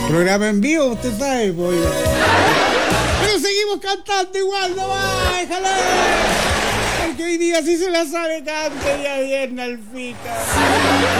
Programa en vivo, usted sabe, pues. Pero seguimos cantando igual, no va, déjala. Porque hoy día sí se la sabe, cante ya viernes al fica.